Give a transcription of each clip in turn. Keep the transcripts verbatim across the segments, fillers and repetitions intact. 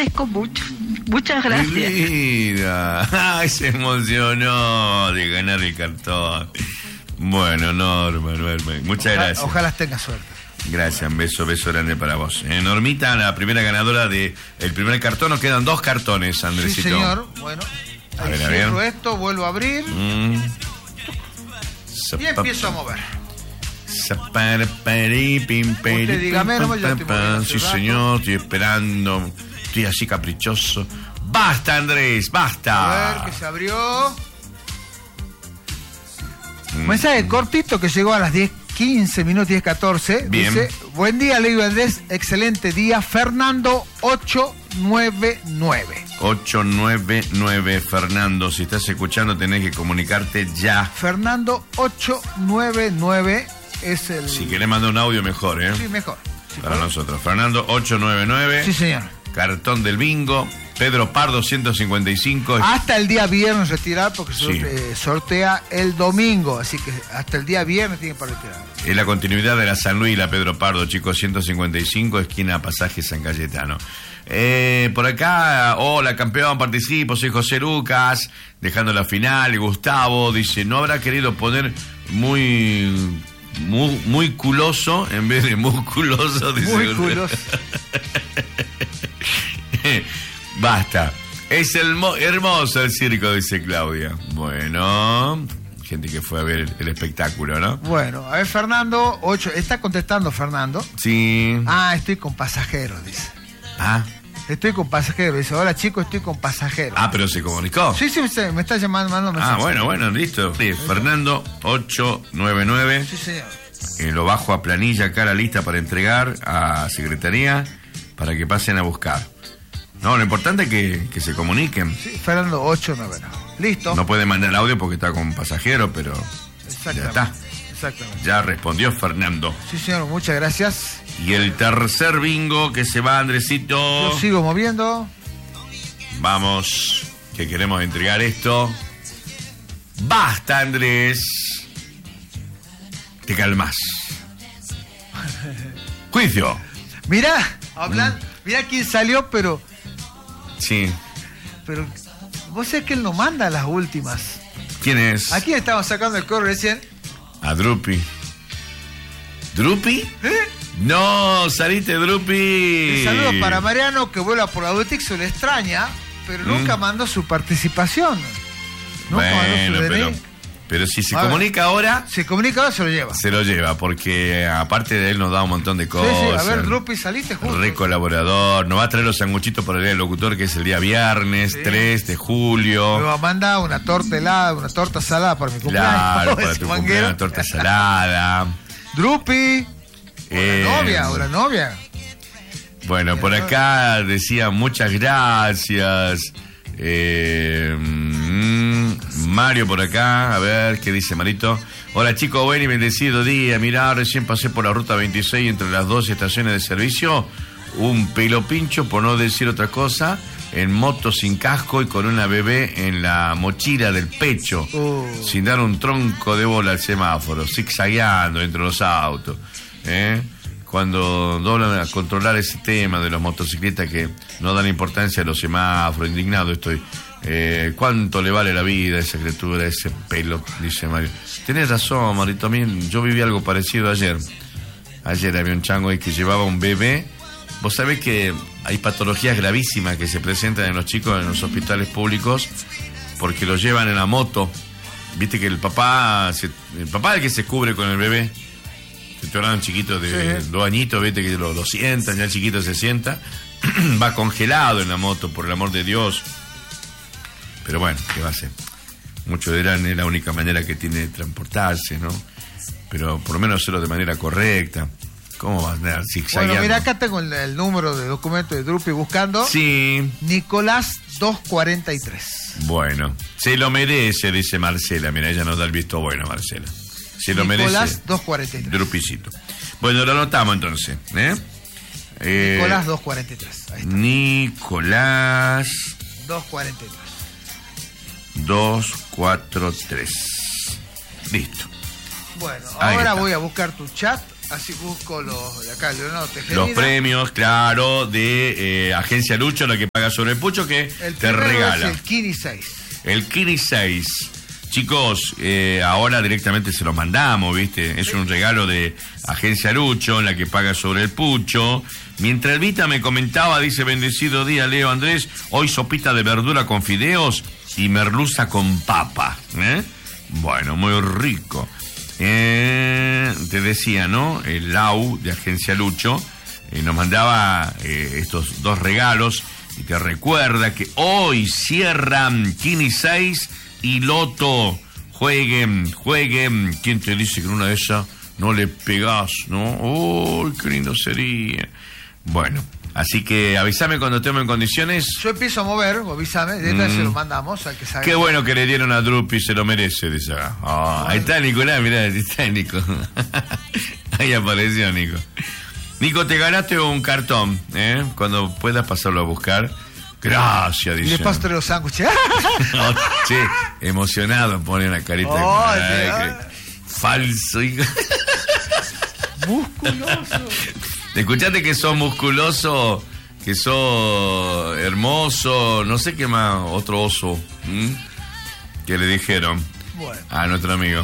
agradezco mucho. Muchas gracias. Mira, ay, se emocionó de ganar el cartón. Bueno, Norma, Norma, muchas ojalá, gracias. Ojalá tengas suerte. Gracias, un beso, beso grande para vos. Eh, Normita, la primera ganadora del primer cartón. Nos quedan dos cartones, Andresito. Sí, señor. Bueno, a ahí ver, a cierro ver. esto, vuelvo a abrir. Mm. Y empiezo a mover. Usted dígame, no, ya estoy moviendo hace Sí, rato. señor, estoy esperando. Estoy así caprichoso. Basta, Andrés, basta. A ver, que se abrió. Un mensaje cortito que llegó a las diez quince minutos, diez catorce. Bien. Dice: buen día, Leo Andrés, excelente día. Fernando ocho nueve nueve. ocho nueve nueve, Fernando. Si estás escuchando, tenés que comunicarte ya. Fernando ocho nueve nueve es el. Si querés mandar un audio, mejor, ¿eh? Sí, mejor. Sí, Para ¿puedo? nosotros. Fernando ocho nueve nueve. Sí, señor. Cartón del bingo. Pedro Pardo ciento cincuenta y cinco. Hasta el día viernes retirar porque Sí. sorte- sortea el domingo. Así que hasta el día viernes tienen para retirar. Es la continuidad de la San Luis, la Pedro Pardo, chicos, ciento cincuenta y cinco, esquina Pasaje San Cayetano. Eh, por acá, hola campeón, participo, soy José Lucas, dejando la final. Gustavo dice: no habrá querido poner muy muy, muy culoso en vez de musculoso. Dice Muy Gustavo. culoso. Basta. Es el mo- hermoso el circo, dice Claudia. Bueno, gente que fue a ver el, el espectáculo, ¿no? Bueno, a ver, Fernando ocho. ¿Está contestando Fernando? Sí. Ah, estoy con pasajeros, dice. Ah, Estoy con pasajeros. Dice: hola chicos, estoy con pasajeros. ah pero se comunicó. Sí, sí, me- me está llamando, mandando Ah, mensajes. bueno, bueno, listo. Sí, Fernando ocho nueve nueve. Sí, señor. Eh, lo bajo a planilla acá, la lista para entregar a Secretaría para que pasen a buscar. No, lo importante es que, que se comuniquen. Sí, Fernando ocho nueve nueve. Listo. No puede mandar audio porque está con pasajero, pero Exactamente. ya está. Exactamente. Ya respondió Fernando. Sí, señor, muchas gracias. Y el tercer bingo que se va, Andresito. Yo sigo moviendo. Vamos, que queremos entregar esto. Basta, Andrés. Te calmas. Juicio. Mirá, hablan, mirá quién salió, pero, Sí. pero vos sabés que él no manda las últimas. ¿Quién es? ¿A quién estaba sacando el correo recién? A Drupi. ¿Drupi? ¿Eh? No, saliste, Drupi. Un saludo para Mariano, que vuela por la Boutique, se le extraña, pero nunca Mm. mandó su participación. Nunca mandó Bueno, su D N I. pero, pero si se A ver. comunica ahora, Se comunica ahora, se lo lleva. se lo lleva, porque aparte de él nos da un montón de Sí, cosas. sí, a ver, Drupi, saliste juntos. Re colaborador, nos va a traer los sanguchitos para el día del locutor, que es el día viernes, Sí. tres de Me julio. va a mandar una torta helada, una torta salada para mi cumpleaños. Claro, para Ese tu manguero. cumpleaños, torta salada. Drupi, una Eh, novia, una novia. Bueno, por acá decía muchas gracias. Eh, mm, Mario por acá, a ver qué dice Marito. Hola chicos, buen y bendecido día. Mirá, recién pasé por la ruta veintiséis entre las dos estaciones de servicio. Un pelo pincho, por no decir otra cosa, en moto sin casco y con una bebé en la mochila del pecho, Oh. sin dar un tronco de bola al semáforo, zigzagueando entre los autos. ¿eh? Cuando doblan a controlar ese tema de los motociclistas que no dan importancia a los semáforos, indignado estoy. Eh, ¿Cuánto le vale la vida a esa criatura, ese pelo? Dice Mario. Tenés razón, Marito, también yo viví algo parecido ayer. Ayer había un chango ahí que llevaba un bebé. Vos sabés que hay patologías gravísimas que se presentan en los chicos en los hospitales públicos porque los llevan en la moto. Viste que el papá, se, el papá es el que se cubre con el bebé. Te hablan chiquitos de Sí. dos añitos, viste que lo, lo sientan, ya el chiquito se sienta. Va congelado en la moto, por el amor de Dios. Pero bueno, ¿qué va a hacer? Muchos dirán es la única manera que tiene de transportarse, ¿no? Pero por lo menos hacerlo de manera correcta. ¿Cómo va a andar zigzagueando? Bueno, mira, acá tengo el, el número de documento de Drupi buscando. Sí, Nicolás doscientos cuarenta y tres. bueno. Se lo merece, dice Marcela. Mira, ella nos da el visto bueno, Marcela. Se lo Nicolás merece. doscientos cuarenta y tres. Drupicito. Bueno, lo anotamos entonces, ¿eh? Eh, Nicolás doscientos cuarenta y tres. Ahí está. Nicolás doscientos cuarenta y tres. doscientos cuarenta y tres. Listo. Bueno, Ahí ahora está. voy a buscar tu chat. Así busco los de acá, Leonardo Tejerina. Los premios, claro, de eh, Agencia Lucho, la que paga sobre el pucho, que el te regala. Es el Kini seis. El Kini seis. Chicos, eh, ahora directamente se los mandamos, ¿viste? Es un regalo de Agencia Lucho, la que paga sobre el pucho. Mientras Elvita me comentaba, dice, bendecido día, Leo, Andrés, hoy sopita de verdura con fideos y merluza con papa, ¿eh? Bueno, muy rico. Eh, te decía, ¿no? El Lau de Agencia Lucho eh, nos mandaba eh, estos dos regalos y te recuerda que hoy cierran Kini seis y Loto. Jueguen, jueguen. ¿Quién te dice que en una de esas no le pegás, no? ¡Uy, qué lindo sería! Bueno, así que avísame cuando estemos en condiciones. Yo empiezo a mover, avísame, de esta Mm. se lo mandamos al que sabe. Qué bueno que le dieron a Drupi, se lo merece, dice acá. Ah, ahí está Nicolás, mirá, ahí está Nico. Ahí apareció Nico. Nico, te ganaste un cartón, ¿eh? Cuando puedas pasarlo a buscar. Gracias, Y dice. después trae los sándwiches. No, che, emocionado pone una carita. Oh, Ay, ya. qué falso, hijo. Musculoso. Escuchate que sos musculoso, que sos hermoso, no sé qué más, otro oso, ¿m? Que le dijeron Bueno. a nuestro amigo.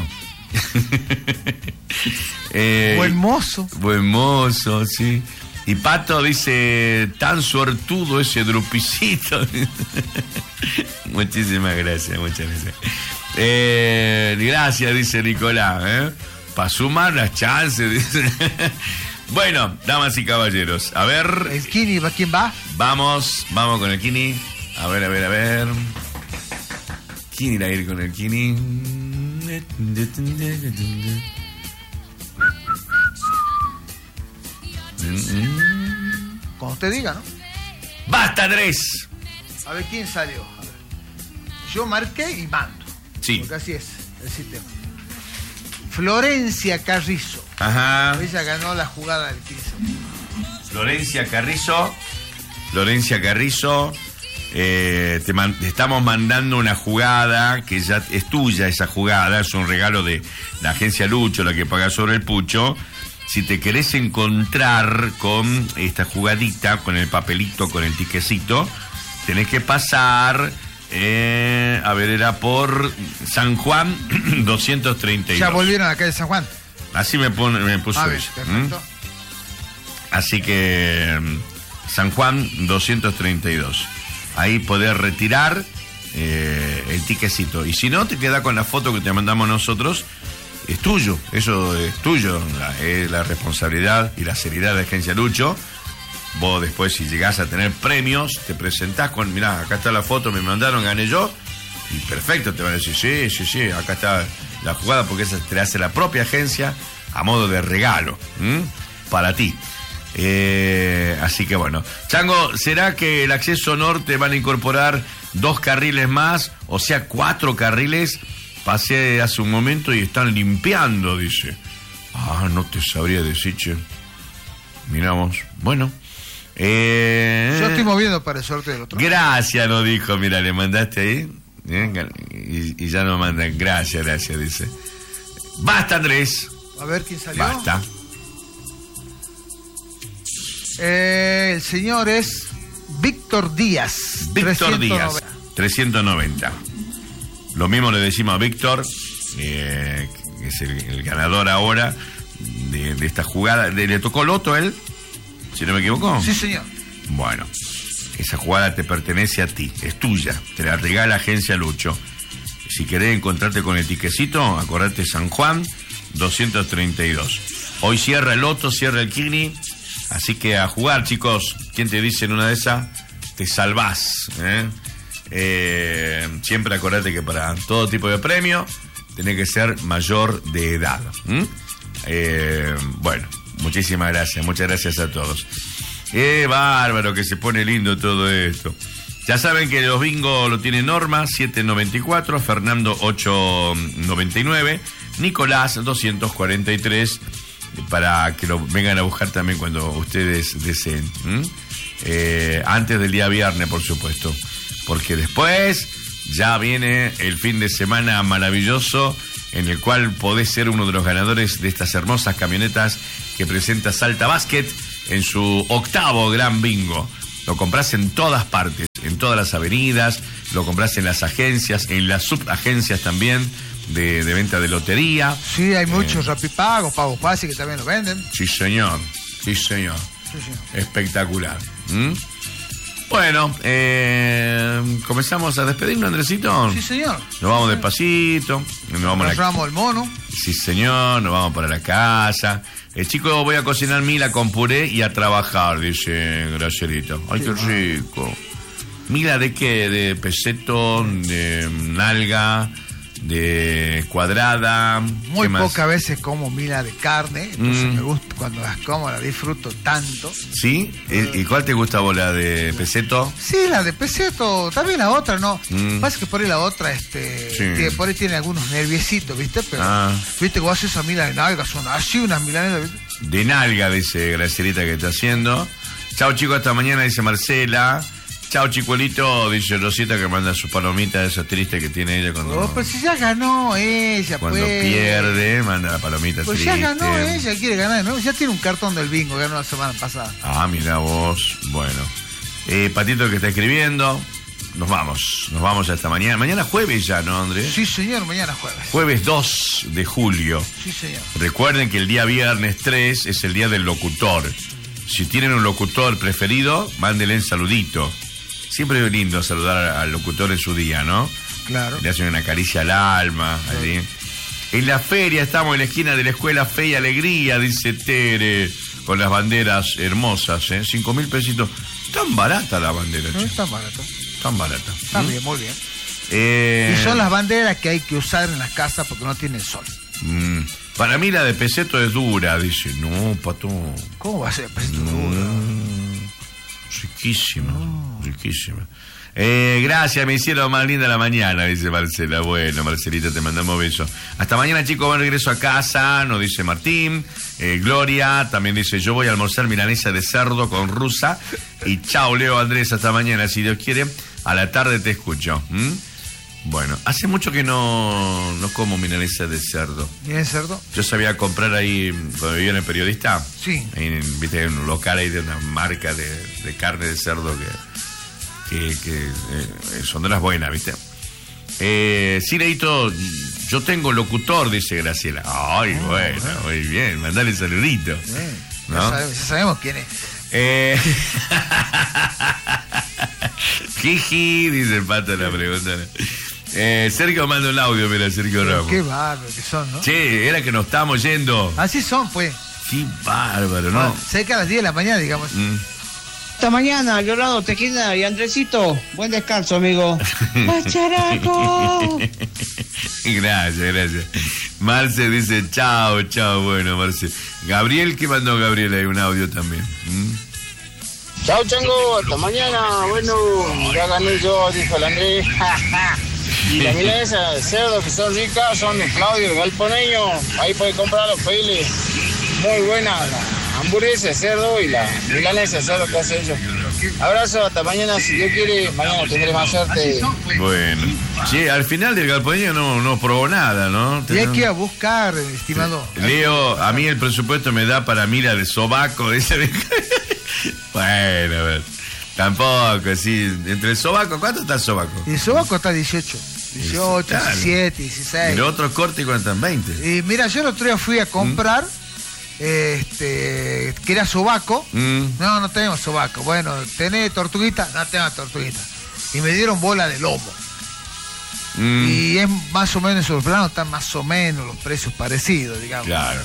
eh, Buen mozo. Buen mozo, sí. Y Pato dice, tan suertudo ese Drupicito. Muchísimas gracias, muchas gracias. Eh, gracias, dice Nicolás, ¿eh? Para sumar las chances, dice. Bueno, damas y caballeros, a ver. El Kini, ¿va quién va? Vamos, vamos con el Kini. A ver, a ver, a ver. ¿Quién irá a ir con el Kini? Como usted diga, ¿no? ¡Basta, Andrés! A ver quién salió. A ver. Yo marqué y mando. Sí. Porque así es el sistema. Florencia Carrizo. Ajá. Ella ganó la jugada del quince. Florencia Carrizo. Florencia Carrizo. Eh, te, man- te estamos mandando una jugada que ya es tuya, esa jugada. Es un regalo de la Agencia Lucho, la que paga sobre el pucho. Si te querés encontrar con esta jugadita, con el papelito, con el tiquecito, tenés que pasar, eh, a ver, era por San Juan doscientos treinta y dos. Ya volvieron acá de San Juan. Así me, pone, me puso A ver, ella. perfecto. ¿Mm? Así que mm, San Juan doscientos treinta y dos. Ahí podés retirar eh, el tiquecito. Y si no, te queda con la foto que te mandamos nosotros. Es tuyo, eso es tuyo, la, es la responsabilidad y la seriedad de Agencia Lucho. Vos después, si llegás a tener premios, te presentás con, mirá, acá está la foto, me mandaron, gané yo, y perfecto, te van a decir, sí, sí, sí, acá está la jugada, porque esa te la hace la propia agencia a modo de regalo, ¿m? Para ti. Eh, así que bueno, Chango, ¿será que el acceso norte van a incorporar dos carriles más, o sea, cuatro carriles? Pasé hace un momento y están limpiando, dice. Ah, no te sabría decir, che. Miramos. Bueno. Eh... Yo estoy moviendo para el sorteo del otro. Gracias, lo dijo. Mira, le mandaste ahí. ¿Eh? Y, y ya nos mandan. Gracias, gracias, dice. Basta, Andrés. A ver quién salió. Basta. Eh, el señor es Víctor Díaz. Víctor Díaz. trescientos noventa. trescientos noventa. Lo mismo le decimos a Víctor, eh, que es el, el ganador ahora de, de esta jugada. De, ¿Le tocó Loto a él? Si no me equivoco. Sí, señor. Bueno, esa jugada te pertenece a ti, es tuya, te la regala Agencia Lucho. Si querés encontrarte con el tiquecito, acordate San Juan doscientos treinta y dos. Hoy cierra el Loto, cierra el Kini, así que a jugar, chicos. ¿Quién te dice en una de esas? Te salvás, ¿eh? Eh, siempre acordate que para todo tipo de premio tenés que ser mayor de edad. ¿Mm? Eh, bueno, muchísimas gracias, muchas gracias a todos. Eh, bárbaro, que se pone lindo todo esto. Ya saben que los bingos lo tiene Norma siete noventa y cuatro, Fernando ocho noventa y nueve, Nicolás doscientos cuarenta y tres, para que lo vengan a buscar también cuando ustedes deseen. ¿Mm? Eh, antes del día viernes, por supuesto, porque después ya viene el fin de semana maravilloso en el cual podés ser uno de los ganadores de estas hermosas camionetas que presenta Salta Basket en su octavo gran bingo. Lo compras en todas partes, en todas las avenidas, lo compras en las agencias, en las subagencias también de, de venta de lotería. Sí, hay muchos eh, rapipagos, pagos fáciles que también lo venden. Sí, señor, sí, señor. Sí, señor. Espectacular. ¿Mm? Bueno, eh, comenzamos a despedirnos, Andresito. Sí, señor. Nos vamos despacito. Nos vamos nos a la... el mono. Sí, señor, nos vamos para la casa. El chico, voy a cocinar mila con puré y a trabajar, dice Gracielito. Ay, qué rico. ¿Mila de qué? ¿De peseto, de nalga, de cuadrada? Muy pocas veces como mila de carne, entonces mm. me gusta, cuando las como las disfruto tanto. ¿Sí? ¿Y cuál te gusta vos, la de peseto? Sí, la de peseto, también la otra, ¿no? Mm. Pasa que por ahí la otra, este, sí. tiene, por ahí tiene algunos nerviecitos, ¿viste? Pero, ah. ¿viste? Cuando haces esa mila de nalga, son así unas milanesas, ¿viste? De nalga, dice Gracielita que está haciendo. Chao, chicos, hasta mañana, dice Marcela. Chao, chicuelito, dice Rosita, que manda sus palomitas, esas tristes que tiene ella cuando... Oh, pues si ya ganó ella, cuando pues. pierde, manda la palomita pues triste. Pues ya ganó ella, quiere ganar, ¿no? Ya tiene un cartón del bingo, ganó la semana pasada. Ah, mira vos, bueno. Eh, Patito que está escribiendo, nos vamos, nos vamos hasta mañana. Mañana jueves ya, ¿no, Andrés? Sí, señor, mañana jueves. Jueves dos de julio. Sí, señor. Recuerden que el día viernes tres es el día del locutor. Si tienen un locutor preferido, mándenle un saludito. Siempre es lindo saludar al locutor en su día, ¿no? Claro. Le hacen una caricia al alma. Claro. Allí. En la feria estamos en la esquina de la escuela Fe y Alegría, dice Tere, con las banderas hermosas, ¿eh? Cinco mil pesitos. Tan barata la bandera, no che. es tan barata. Tan barata. Está ¿Mm? bien, muy bien. Eh... Y son las banderas que hay que usar en las casas porque no tienen sol. Mm. Para mí la de peseto es dura, dice. No, pato. ¿Cómo va a ser peseto no. dura? Riquísima, no. riquísima. Eh, gracias, me hicieron más linda la mañana, dice Marcela. Bueno, Marcelita, te mandamos besos. Hasta mañana, chicos, buen regreso a casa, nos dice Martín. Eh, Gloria también dice, yo voy a almorzar milanesa de cerdo con rusa. Y chao, Leo, Andrés, hasta mañana, si Dios quiere. A la tarde te escucho. ¿Mm? Bueno, hace mucho que no, no como milanesa de cerdo. ¿Y de cerdo? Yo sabía comprar ahí, cuando vivía en El Periodista. Sí. Ahí, viste, hay un local ahí de una marca de, de carne de cerdo que, que, que eh, son de las buenas, viste. Eh, sí, Leito, yo tengo locutor, dice Graciela. Ay, oh, bueno, bueno, muy bien, mandale saludito. Bien. ¿No? Ya, sabemos, ya sabemos quién es. Eh... Jiji, dice el pato en la pregunta. Eh, Sergio manda un audio, mira, Sergio Ramos. Qué bárbaro que son, ¿no? Che, era que nos estábamos yendo. Así son, pues. Qué bárbaro, ¿no? Bueno, cerca a las diez de la mañana, digamos. Mm. Hasta mañana, Leonardo Tequila y Andresito. Buen descanso, amigo. ¡Bacharaco! Gracias, gracias. Marce dice, chao, chao, bueno, Marce. Gabriel, ¿qué mandó Gabriel? Hay un audio también. ¿Mm? Chao, Chango, hasta mañana. Bueno, ya gané yo, dijo el Andrés. Y las milanesas de cerdo que son ricas son de Claudio, el galponeño. Ahí puede comprar los peiles. Muy buena la hamburguesa de cerdo y la milanesa de cerdo que hace ellos. Abrazo, hasta mañana, si Dios quiere. Mañana tendré más suerte. Bueno, sí, al final del galponeño no, no probó nada, ¿no? Y hay que ir a buscar, estimado. Leo, a mí el presupuesto me da para mira de sobaco. Dice. Bueno, a ver. Tampoco, sí. Entre el sobaco, ¿cuánto está el sobaco? El sobaco está dieciocho. dieciocho, claro. diecisiete, dieciséis. ¿Y los otros cortes cuánto están? veinte. Y mira, yo el otro día fui a comprar, ¿Mm? este, que era sobaco. ¿Mm? No, no tenemos sobaco. Bueno, ¿tenés tortuguita? No tenemos tortuguita. Y me dieron bola de lomo. ¿Mm? Y es más o menos, esos planos están más o menos los precios parecidos, digamos. Claro.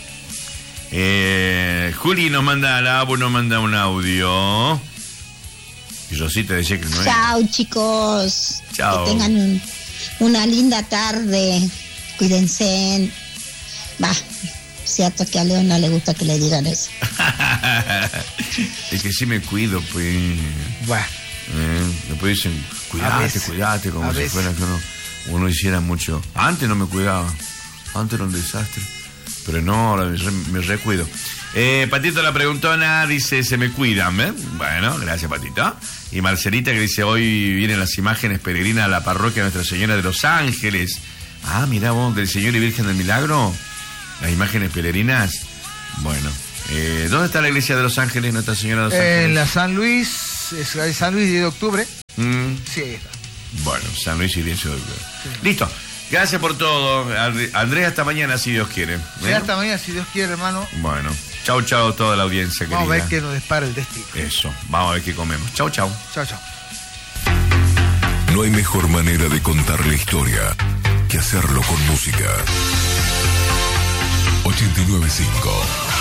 Eh, Juli nos manda la Abu, nos manda un audio. Y Rosita decía que no es. Chao, chicos. Chao. Que tengan un, una linda tarde. Cuídense. Va, cierto que a León no le gusta que le digan eso. Es que sí me cuido, pues. Bueno. Eh, después dicen, cuidate, cuidate, como si fuera que uno, uno hiciera mucho. Antes no me cuidaba. Antes era un desastre. Pero no, ahora me, re, me recuido. Eh, Patito la preguntona dice, se me cuidan, ¿eh? Bueno, gracias, Patito. Y Marcelita que dice, hoy vienen las imágenes peregrinas a la parroquia Nuestra Señora de los Ángeles. Ah, mirá vos, del Señor y Virgen del Milagro. Las imágenes peregrinas. Bueno. Eh, ¿Dónde está la iglesia de Los Ángeles, Nuestra Señora de Los Ángeles? En la San Luis, es la de San Luis diez de octubre. Mm. Sí, ahí está. Bueno, San Luis y diez de octubre. Sí. Listo. Gracias por todo. Andrés, hasta mañana, si Dios quiere. ¿Eh? Sí, hasta mañana, si Dios quiere, hermano. Bueno. Chau, chau a toda la audiencia querida. Vamos a ver qué nos depara el destino. Eso. Vamos a ver qué comemos. Chau, chau. Chau, chau. No hay mejor manera de contar la historia que hacerlo con música. ochenta y nueve punto cinco